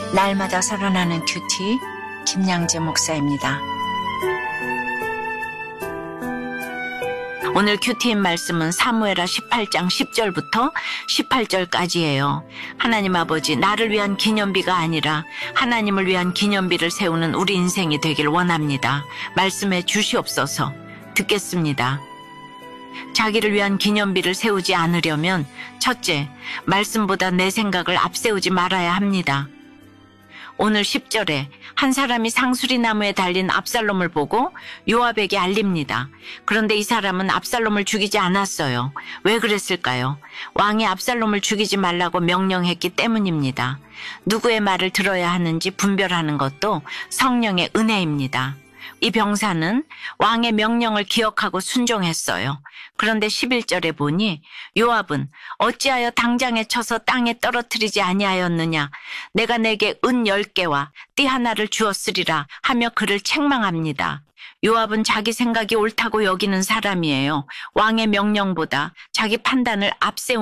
날마다 살아나는 큐티 김양재 목사입니다. 오늘 큐티인 말씀은 사무엘하 18장 10절부터 18절까지예요. 하나님 아버지, 나를 위한 기념비가 아니라 하나님을 위한 기념비를 세우는 우리 인생이 되길 원합니다. 말씀해 주시옵소서. 듣겠습니다. 자기를 위한 기념비를 세우지 않으려면 첫째, 말씀보다 내 생각을 앞세우지 말아야 합니다. 오늘 10절에 한 사람이 상수리 나무에 달린 압살롬을 보고 요압에게 알립니다. 그런데 이 사람은 압살롬을 죽이지 않았어요. 왜 그랬을까요? 왕이 압살롬을 죽이지 말라고 명령했기 때문입니다. 누구의 말을 들어야 하는지 분별하는 것도 성령의 은혜입니다. 이 병사는 왕의 명령을 기억하고 순종했어요. 그런데 11절에 보니 요압은 어찌하여 당장에 쳐서 땅에 떨어뜨리지 아니하였느냐. 내가 내게 은 10개와 띠 하나를 주었으리라 하며 그를 책망합니다. 요압은 자기 생각이 옳다고 여기는 사람이에요. 왕의 명령보다 자기 판단을 앞세웁니다.